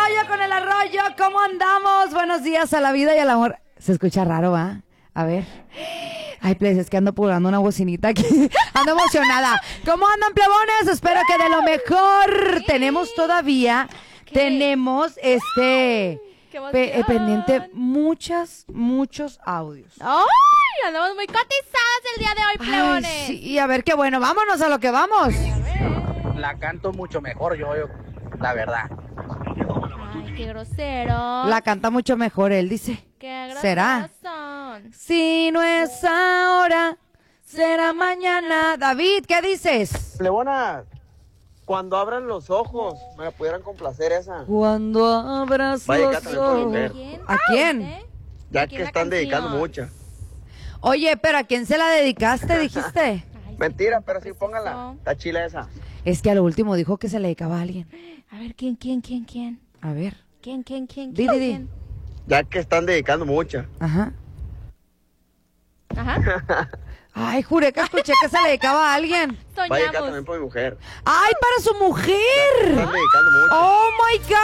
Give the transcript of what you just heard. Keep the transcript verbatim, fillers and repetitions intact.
rollo con el arroyo? ¿Cómo andamos? Buenos días a la vida y al amor. Se escucha raro, ¿va? A ver. Ay, pues es que ando pulgando una bocinita aquí. Ando emocionada. ¿Cómo andan, plebones? Espero que de lo mejor. ¿Qué? Tenemos todavía, ¿Qué? tenemos este pe- eh, pendiente muchas, muchos audios. ¡Ay! Andamos muy cotizadas el día de hoy, plebones. Ay, sí, y a ver qué bueno. Vámonos a lo que vamos. La canto mucho mejor yo, yo la verdad. Ay, qué grosero. La canta mucho mejor, él dice. Qué groseros ¿Será? son. Si no es ahora, será mañana. David, ¿qué dices? Plebona, cuando abran los ojos, me la pudieran complacer esa. Cuando abras Vaya, los cántame por mi ojos. mujer. ¿Quién? ¿A quién? ¿Eh? Ya ¿A quién que la están canción? dedicando mucha. Oye, pero ¿a quién se la dedicaste, dijiste? Ay, Mentira, qué pero sí, preciso. pónganla. Está chila esa. Es que a lo último dijo que se le dedicaba a alguien. A ver, ¿quién, quién, quién, quién? A ver. ¿Quién, quién, quién? Di, quién, di, di. quién? Ya que están dedicando mucha. Ajá. Ajá. Ay, juré que escuché que se le dedicaba a alguien. Vaya, Soñamos. también por mi mujer. ¡Ay, para su mujer! Están dedicando mucha. ¡Oh, my God!